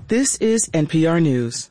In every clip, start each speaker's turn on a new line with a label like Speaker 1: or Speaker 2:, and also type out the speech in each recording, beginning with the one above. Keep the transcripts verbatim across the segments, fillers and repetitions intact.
Speaker 1: This is N P R News.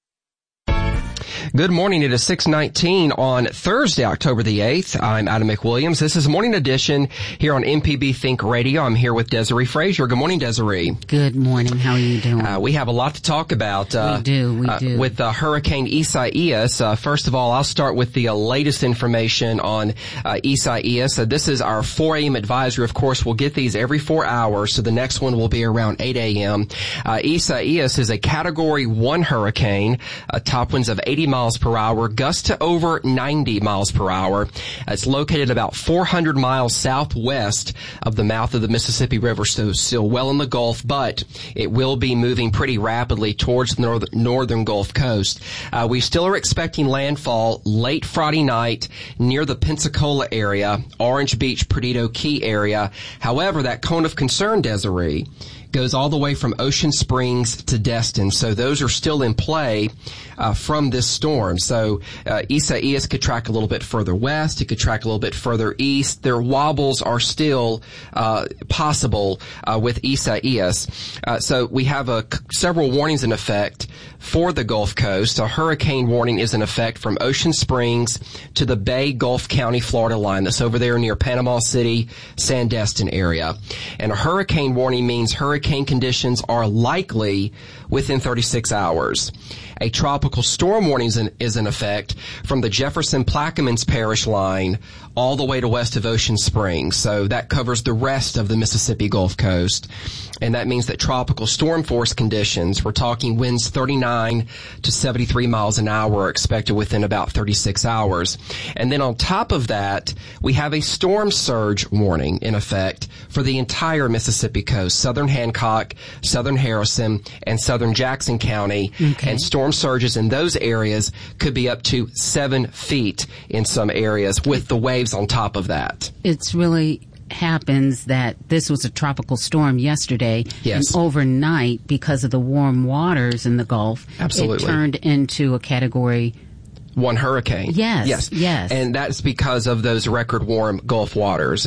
Speaker 2: Good morning. It is six nineteen on Thursday, October the eighth. I'm Adam McWilliams. This is Morning Edition here on M P B Think Radio. I'm here with Desiree Frazier. Good morning, Desiree.
Speaker 3: Good morning. How are you doing?
Speaker 2: Uh, we have a lot to talk about. Uh,
Speaker 3: we do. We
Speaker 2: uh,
Speaker 3: do.
Speaker 2: With uh, Hurricane Isaias. Uh, first of all, I'll start with the uh, latest information on uh, Isaias. Uh, this is our four a.m. advisory. Of course, we'll get these every four hours, so the next one will be around eight a.m. Uh, Isaias is a Category one hurricane, uh, top winds of eighty miles per hour, gusts to over ninety miles per hour. It's located about four hundred miles southwest of the mouth of the Mississippi River, so still well in the Gulf, but it will be moving pretty rapidly towards the north- northern Gulf Coast. Uh, we still are expecting landfall late Friday night near the Pensacola area, Orange Beach, Perdido Key area. However, that cone of concern, Desiree, goes all the way from Ocean Springs to Destin. So those are still in play uh, from this storm. So uh, Isaias could track a little bit further west. It could track a little bit further east. Their wobbles are still uh, possible uh, with Isaias. Uh, so we have uh, c- several warnings in effect for the Gulf Coast. A hurricane warning is in effect from Ocean Springs to the Bay Gulf County, Florida line. That's over there near Panama City, Sandestin area. And a hurricane warning means hurricane conditions are likely within thirty-six hours. A tropical storm warning is in, is in effect from the Jefferson Plaquemines Parish line all the way to west of Ocean Springs. So that covers the rest of the Mississippi Gulf Coast. And that means that tropical storm force conditions, we're talking winds thirty-nine to seventy-three miles an hour, are expected within about thirty-six hours. And then on top of that, we have a storm surge warning in effect for the entire Mississippi coast, southern Hancock, southern Harrison, and southern Jackson County.
Speaker 3: Okay.
Speaker 2: And storm surges in those areas could be up to seven feet in some areas with the waves on top of that.
Speaker 3: It's really happens that this was a tropical storm yesterday.
Speaker 2: Yes.
Speaker 3: And overnight, because of the warm waters in the Gulf,
Speaker 2: Absolutely.
Speaker 3: it turned into a category
Speaker 2: one hurricane.
Speaker 3: Yes.
Speaker 2: Yes.
Speaker 3: Yes.
Speaker 2: And that's because of those record warm Gulf waters.